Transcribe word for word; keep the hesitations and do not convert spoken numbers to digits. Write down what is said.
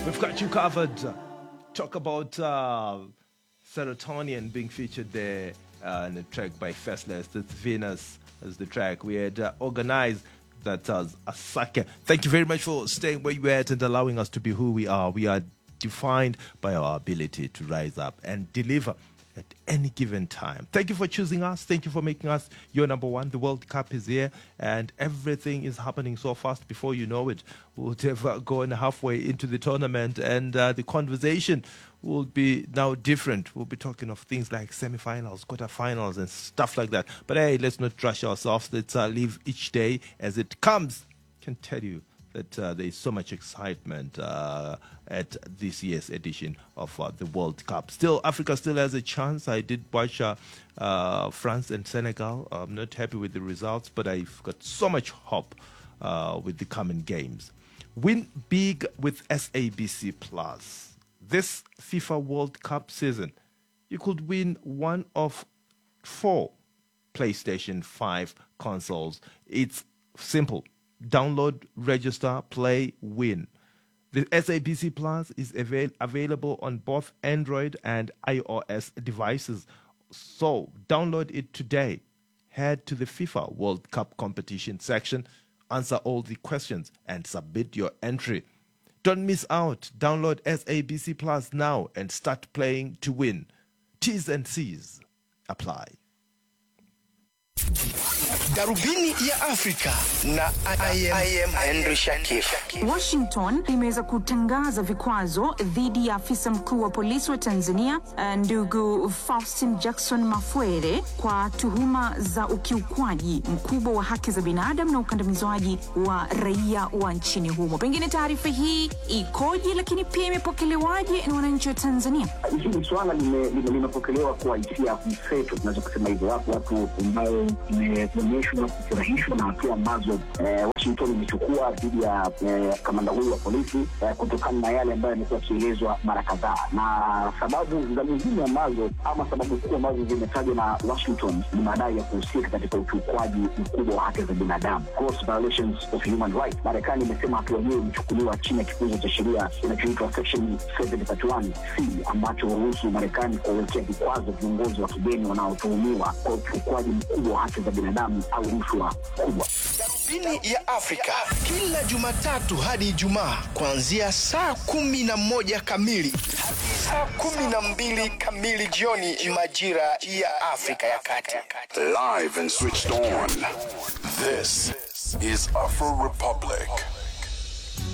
We've got you covered. Talk about uh, Serotonin being featured there uh, in a track by Faceless. That's Venus as the track. We had uh, organized that as Asake. Thank you very much for staying where you are at and allowing us to be who we are. We are defined by our ability to rise up and deliver at any given time. Thank you for choosing us. Thank you for making us your number one. The World Cup is here and everything is happening so fast. Before you know it, we'll have gone halfway into the tournament and uh, the conversation will be now different. We'll be talking of things like semifinals, quarterfinals and stuff like that. But hey, let's not rush ourselves. Let's uh, live each day as it comes. I can tell you that uh, there is so much excitement uh, at this year's edition of uh, the World Cup. Still, Africa still has a chance. I did watch uh, uh, France and Senegal. I'm not happy with the results, but I've got so much hope uh, with the coming games. Win big with S A B C Plus. This FIFA World Cup season, you could win one of four PlayStation five consoles. It's simple. Download, register, play, win. The S A B C Plus is avail- available on both Android and iOS devices. So download it today. Head to the FIFA World Cup competition section, answer all the questions, and submit your entry. Don't miss out. Download S A B C Plus now and start playing to win. T's and C's apply. Darubini ya Afrika na I am, I am Henry Shakif. Washington imeweza kutangaza vikwazo dhidi ya afisa mkuu wa polisi wa Tanzania ndugu Faustin Jackson Mafwele kwa tuhuma za ukiukwaji mkubwa wa haki za binadamu na ukandamizaji wa raia wa nchini humo. Pengine taarifa hii ikoje, lakini pia imepokelewaje na wananchi wa Tanzania? Hili swala limepokelewa kwa hisia mseto, tunaweza kusema hivyo. Hapo watu ambao imeonyeshwa kufurahishwa na hatua ambazo eh, Washington imechukua dhidi ya eh, kamanda huyu wa polisi eh, kutokana na yale ambayo yamekuwa kielezwa mara kadhaa. Na sababu za muhimu ambazo ama sababu kuu ambazo zimetajwa na Washington ni madai ya kuhusika katika ukiukwaji mkubwa wa haki za binadamu, gross violations of human rights. Marekani imesema hatua hiyo imechukuliwa chini ya kifungu cha sheria kinachoitwa Section seven thirty-one C ambacho huruhusu Marekani kuwekea vikwazo viongozi wa kigeni wanaotuhumiwa kwa ukiukwaji mkubwa wa haki za binadamu au rushwa kubwa. Darubini ya Afrika kila Jumatatu hadi Ijumaa kuanzia saa kumi na moja kamili hadi saa kumi na mbili kamili jioni majira ya Afrika ya Kati. Live and switched on. This is Afro Republic.